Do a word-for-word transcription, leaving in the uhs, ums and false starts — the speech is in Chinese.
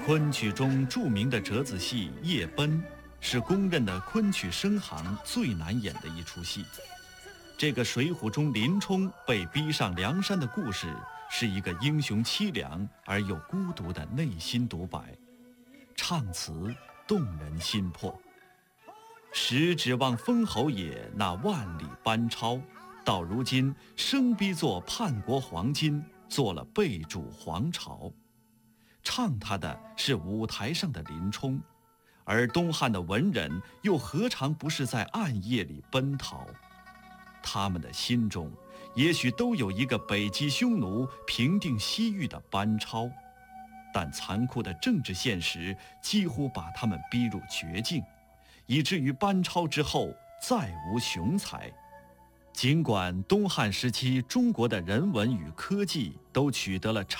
昆曲中著名的折子戏《夜奔》，是公认的昆曲生行最难演的一出戏。这个《水浒》中林冲被逼上梁山的故事，是一个英雄凄凉而又孤独的内心独白，唱词动人心魄。时指望封侯爷那万里班超，到如今生逼做叛国黄金，做了背主皇朝。唱他的是舞台上的林冲，而东汉的文人又何尝不是在暗夜里奔逃？他们的心中也许都有一个北击匈奴、平定西域的班超，但残酷的政治现实几乎把他们逼入绝境，以至于班超之后再无雄才。尽管东汉时期中国的人文与科技都取得了